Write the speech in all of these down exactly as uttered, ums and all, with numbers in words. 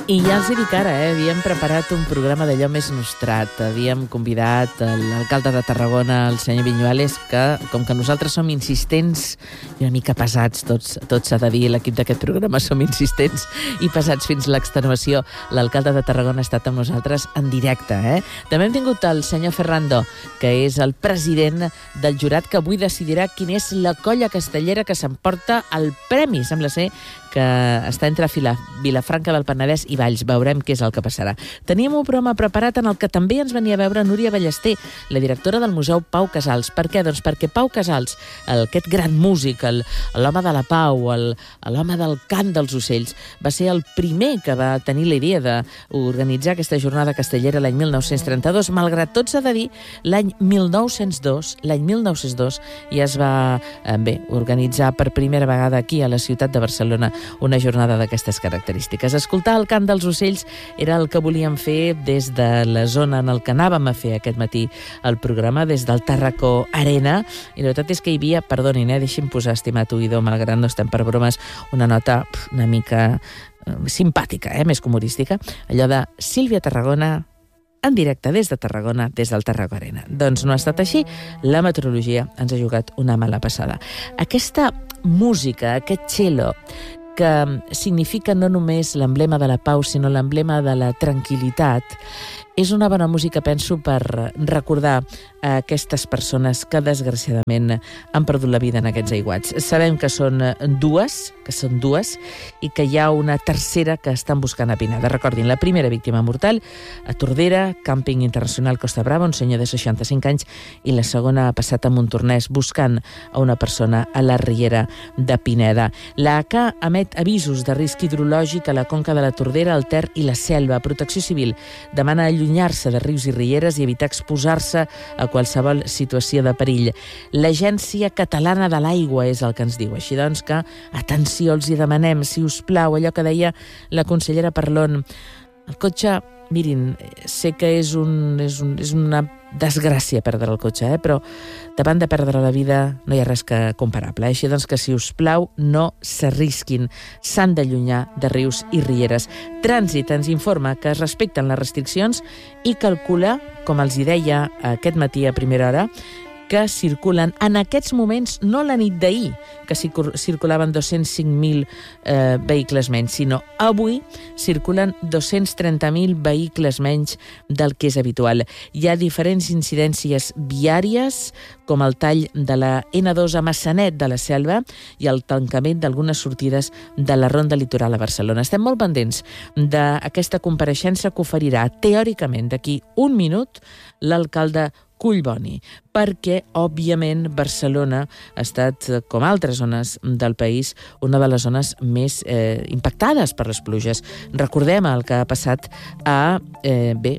I ja els dic ara, eh? Havíem preparat un programa d'allò més nostrat. Havíem convidat l'alcalde de Tarragona, el senyor Viñuales, que, com que nosaltres som insistents i una mica pesats, tots tots s'ha de dir, l'equip d'aquest programa som insistents i pesats fins l'extenuació, l'alcalde de Tarragona ha estat amb nosaltres en directe, eh? També hem tingut el senyor Ferrando, que és el president del jurat, que avui decidirà quina és la colla castellera que s'emporta el premi. Sembla ser que està entre Vilafranca del Penedès i Valls. Veurem què és el que passarà. Teníem un programa preparat en el que també ens venia a veure Núria Ballester, la directora del Museu Pau Casals. Per què? Doncs perquè Pau Casals, aquest gran músic, l'home de la pau, l'home del cant dels ocells, va ser el primer que va tenir la idea d'organitzar aquesta jornada castellera l'any mil nou-cents trenta-dos. Malgrat tot s'ha de dir, l'any mil nou-cents dos, l'any mil nou-cents dos ja es va bé, organitzar per primera vegada aquí a la ciutat de Barcelona una jornada d'aquestes característiques. Escoltar el cant dels ocells era el que volíem fer des de la zona en el que anàvem a fer aquest matí el programa, des del Tàrraco Arena, i la veritat és que hi havia, perdonin, eh, deixi'm posar, estimat oïdor, malgrat no estem per bromes, una nota una mica eh, simpàtica, eh, més que humorística, allò de Sílvia Tarragona en directe des de Tarragona, des del Tàrraco Arena. Doncs no ha estat així, la meteorologia ens ha jugat una mala passada. Aquesta música, aquest cello, que significa no només l'emblema de la pau, sinó l'emblema de la tranquil·litat, és una bona música, penso, per recordar a aquestes persones que, desgraciadament, han perdut la vida en aquests aiguats. Sabem que són dues, que són dues, i que hi ha una tercera que estan buscant a Pineda. Recordin, la primera víctima mortal a Tordera, Càmping Internacional Costa Brava, un senyor de seixanta-cinc anys, i la segona ha passat a Montornès buscant a una persona a la riera de Pineda. La A C A emet avisos de risc hidrològic a la conca de la Tordera, el Ter i la Selva. Protecció Civil demana allunyar-se de rius i rieres i evitar exposar-se a qualsevol situació de perill. L'Agència Catalana de l'Aigua és el que ens diu. Així doncs que, atenció, els hi demanem, si us plau, allò que deia la consellera Parlon, el cotxe, mirin, sé que és, un, és, un, és una desgràcia perdre el cotxe, eh? Però davant de perdre la vida no hi ha res que comparable. Així doncs que, si us plau, no s'arrisquin. S'han d'allunyar de rius i rieres. Trànsit ens informa que es respecten les restriccions i calcula, com els hi deia aquest matí a primera hora, que circulen en aquests moments, no la nit d'ahir, que circulaven dos-cents cinc mil eh, vehicles menys, sinó avui circulen dos-cents trenta mil vehicles menys del que és habitual. Hi ha diferents incidències viàries, com el tall de la ena dos a Massanet de la Selva i el tancament d'algunes sortides de la Ronda Litoral a Barcelona. Estem molt pendents d'aquesta compareixença que oferirà, teòricament, d'aquí un minut, l'alcalde Collboni, perquè, òbviament, Barcelona ha estat, com altres zones del país, una de les zones més eh, impactades per les pluges. Recordem el que ha passat a, eh, bé,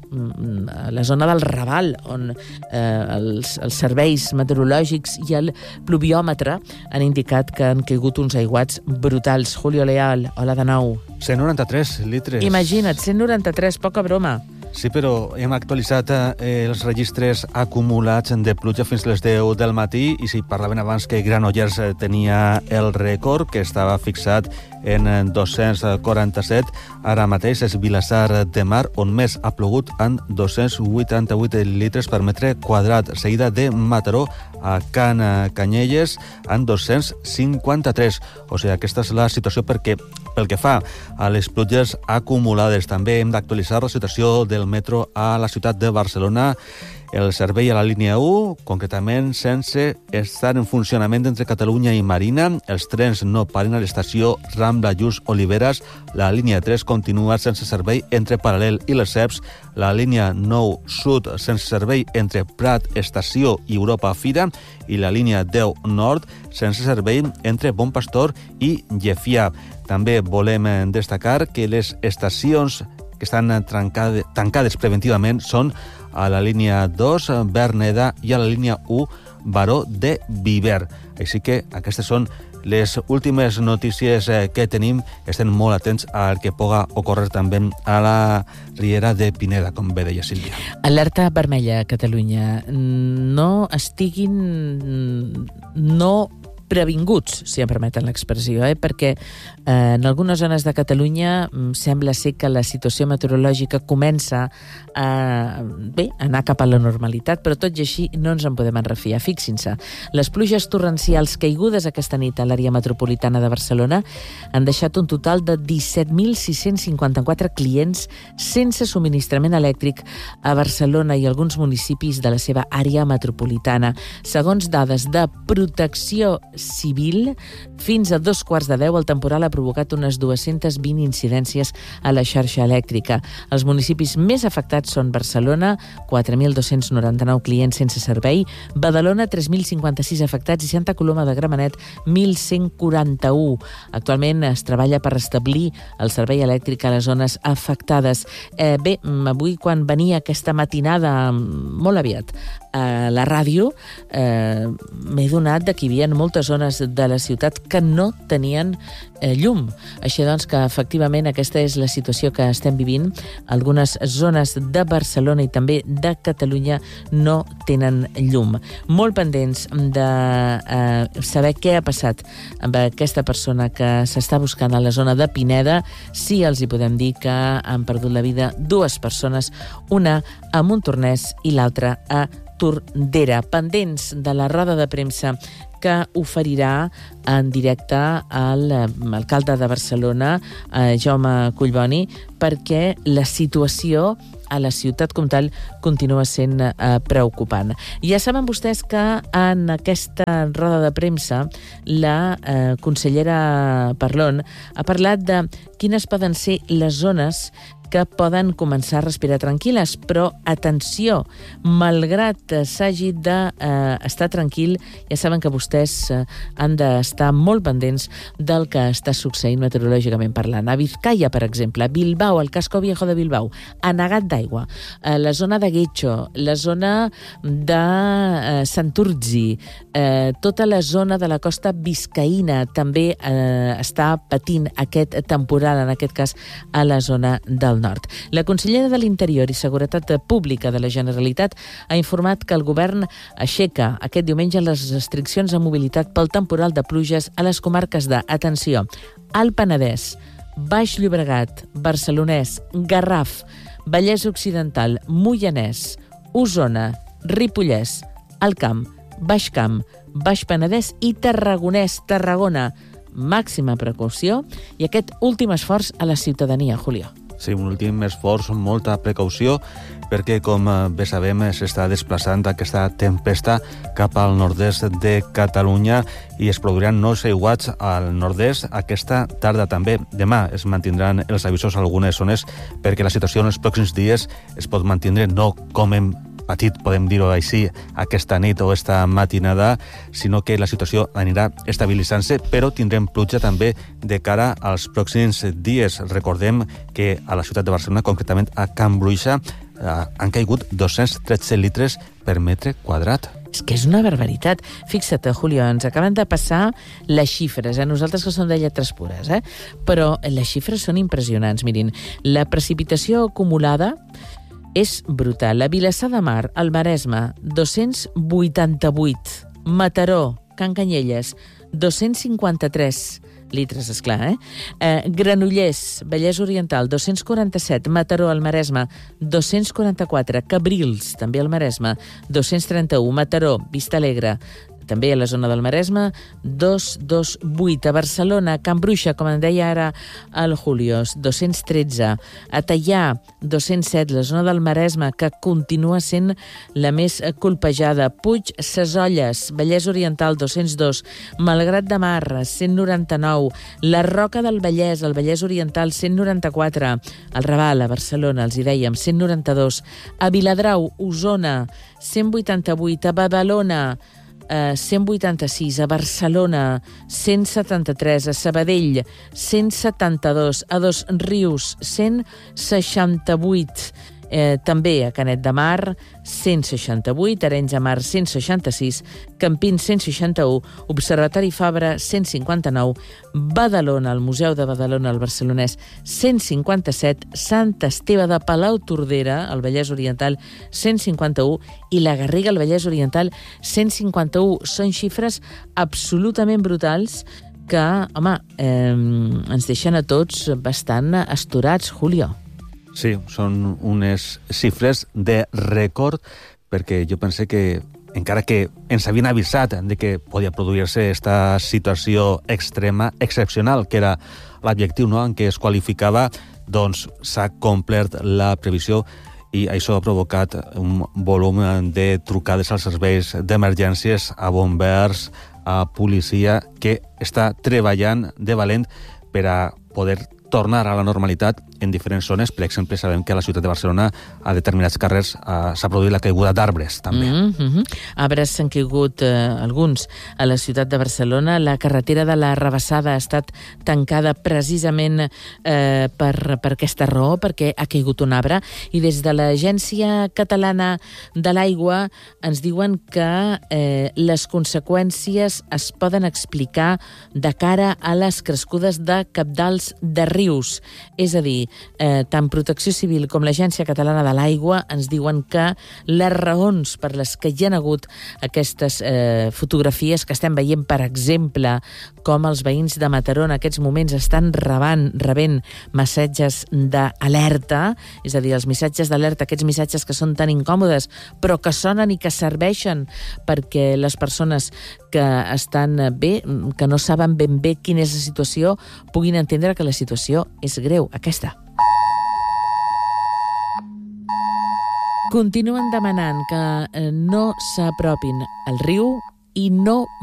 a la zona del Raval, on eh, els, els serveis meteorològics i el pluviòmetre han indicat que han caigut uns aiguats brutals. Julio Leal, hola de nou. cent noranta-tres litres. Imagina't, cent noranta-tres, poca broma. Sí, però hem actualitzat eh, els registres acumulats de pluja fins a les deu del matí, i si parlaven abans que Granollers tenia el rècord, que estava fixat en dos-cents quaranta-set, ara mateix és Vilassar de Mar, on més ha plogut en dos-cents vuitanta-vuit litres per metre quadrat, seguida de Mataró a Can Canyelles en dos-cents cinquanta-tres. O sigui, aquesta és la situació perquè, pel que fa a les pluges acumulades, també hem d'actualitzar la situació del metro a la ciutat de Barcelona. El servei a la línia u, concretament sense estar en funcionament entre Catalunya i Marina. Els trens no paren a l'estació Rambla Lluís Oliveres. La línia tres continua sense servei entre Paral·lel i Lesseps. La línia nou Sud sense servei entre Prat Estació i Europa Fira. I la línia deu Nord sense servei entre Bon Pastor i Llefià. També volem destacar que les estacions que estan tancades, tancades preventivament són a la línia dos, Verneda, i a la línia u, Baró de Viver. Així que aquestes són les últimes notícies que tenim. Estem molt atents al que puga ocórrer també a la riera de Pineda, com bé deia Sílvia. Alerta vermella a Catalunya. No estiguin... no previnguts, si em permeten l'expressió, eh? perquè eh, en algunes zones de Catalunya sembla ser que la situació meteorològica comença a, bé, a anar cap a la normalitat, però tot i així no ens en podem enrefiar. Fixin-se, les pluges torrencials caigudes aquesta nit a l'àrea metropolitana de Barcelona han deixat un total de disset mil sis-cents cinquanta-quatre clients sense subministrament elèctric a Barcelona i alguns municipis de la seva àrea metropolitana. Segons dades de Protecció Civil, fins a dos quarts de deu el temporal ha provocat unes dues-centes vint incidències a la xarxa elèctrica. Els municipis més afectats són Barcelona, quatre mil dos-cents noranta-nou clients sense servei, Badalona, tres mil cinquanta-sis afectats i Santa Coloma de Gramenet, mil cent quaranta-u. Actualment es treballa per restablir el servei elèctric a les zones afectades. Eh, bé, avui quan venia aquesta matinada molt aviat a la ràdio, eh, m'he donat de que hi havia moltes zones de la ciutat que no tenien eh, llum. Així doncs que efectivament aquesta és la situació que estem vivint. Algunes zones de Barcelona i també de Catalunya no tenen llum. Molt pendents de eh, saber què ha passat amb aquesta persona que s'està buscant a la zona de Pineda. Sí, els hi podem dir que han perdut la vida dues persones, una a Montornès i l'altra a Tordera. Pendents de la roda de premsa que oferirà en directe l'alcalde de Barcelona, Jaume Collboni, perquè la situació a la ciutat com tal continua sent eh, preocupant. Ja saben vostès que en aquesta roda de premsa la eh, consellera Parlon ha parlat de quines poden ser les zones que poden començar a respirar tranquil·les, però atenció, malgrat s'hagi d'estar eh, tranquil, ja saben que vostès eh, han d'estar molt pendents del que està succeint meteorològicament parlant. A Vizcaya, per exemple, Bilbao, el Casco Viejo de Bilbao, anegat d'aigua, eh, la zona de Guecho, la zona de eh, Santurtzi, eh, tota la zona de la costa vizcaïna també eh, està patint aquest temporal, en aquest cas a la zona del nord. La consellera de l'Interior i Seguretat Pública de la Generalitat ha informat que el govern aixeca aquest diumenge les restriccions a mobilitat pel temporal de pluges a les comarques de, atenció, Alt Penedès, Baix Llobregat, Barcelonès, Garraf, Vallès Occidental, Moianès, Osona, Ripollès, Alt Camp, Baix Camp, Baix Penedès i Tarragonès, Tarragona. Màxima precaució i aquest últim esforç a la ciutadania, Julio. Sí, un últim esforç, molta precaució, perquè, com bé sabem, s'està desplaçant aquesta tempesta cap al nord-est de Catalunya i es produiran nous aiguats al nord-est aquesta tarda també. Demà es mantindran els avisos a algunes zones perquè la situació en els pròxims dies es pot mantindre no com hem patit, podem dir-ho així, aquesta nit o esta matinada, sinó que la situació anirà estabilitzant-se, però tindrem pluja també de cara als pròxims dies. Recordem que a la ciutat de Barcelona, concretament a Can Bruixa, eh, han caigut dos-cents tretze litres per metre quadrat. És que és una barbaritat. Fixa't, Julio, ens acaben de passar les xifres, eh? Nosaltres que som de lletres pures, eh? Però les xifres són impressionants. Mirin, la precipitació acumulada és brutal. A Vilassar de Mar, al Maresme, dos-cents vuitanta-vuit. Mataró, Can Canyelles, dos-cents cinquanta-tres litres, esclar, eh? eh? Granollers, Vallès Oriental, dos-cents quaranta-set. Mataró, al Maresme, dos-cents quaranta-quatre. Cabrils, també al Maresme, dos-cents trenta-u. Mataró, Vista Alegre, també a la zona del Maresme, dos-cents vint-i-vuit. A Barcelona, Can Bruixa, com en deia ara el Julio, dos-cents tretze. A Teià, dos-cents set, la zona del Maresme, que continua sent la més colpejada. Puig, Sesolles, Vallès Oriental, dos-cents dos. Malgrat de Mar, cent noranta-nou. La Roca del Vallès, el Vallès Oriental, cent noranta-quatre. El Raval, a Barcelona, els hi dèiem, cent noranta-dos. A Viladrau, Osona, cent vuitanta-vuit. A Badalona, Uh, cent vuitanta-sis, a Barcelona cent setanta-tres, a Sabadell cent setanta-dos, a Dosrius cent seixanta-vuit, Eh, també a Canet de Mar, cent seixanta-vuit, Arenys de Mar, cent seixanta-sis, Campins, cent seixanta-u, Observatori Fabra, cent cinquanta-nou, Badalona, el Museu de Badalona, el barcelonès, cent cinquanta-set, Sant Esteve de Palautordera, al Vallès Oriental, cent cinquanta-u, i la Garriga, al Vallès Oriental, cent cinquanta-u. Són xifres absolutament brutals que, home, eh, ens deixen a tots bastant astorats, Julio. Sí, són unes xifres de rècord, perquè jo pensé que, encara que ens havien avisat de que podia produir-se aquesta situació extrema, excepcional, que era l'adjectiu, no?, en què es qualificava, doncs s'ha complert la previsió i això ha provocat un volum de trucades als serveis d'emergències, a bombers, a policia, que està treballant de valent per a poder tornar a la normalitat en diferents zones. Per exemple, sabem que a la ciutat de Barcelona, a determinats carrers, eh, s'ha produït la caiguda d'arbres, també. Mm -hmm. Arbres s'han caigut, eh, alguns, a la ciutat de Barcelona. La carretera de la Rabassada ha estat tancada precisament eh, per, per aquesta raó, perquè ha caigut un arbre. I des de l'Agència Catalana de l'Aigua ens diuen que eh, les conseqüències es poden explicar de cara a les crescudes de cabdals de rius. És a dir, eh, tant Protecció Civil com l'Agència Catalana de l'Aigua ens diuen que les raons per les que hi ha hagut aquestes eh, fotografies que estem veient, per exemple, com els veïns de Mataró en aquests moments estan rebant, rebent missatges d'alerta, és a dir, els missatges d'alerta, aquests missatges que són tan incòmodes, però que sonen i que serveixen perquè les persones que estan bé, que no saben ben bé quina és la situació, puguin entendre que la situació és greu, aquesta. Continuen demanant que no s'apropin al riu i no